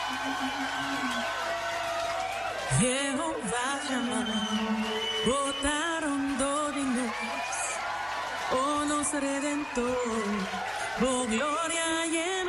Jehová Shammah, votaron Dominus, oh nos redentor, oh gloria y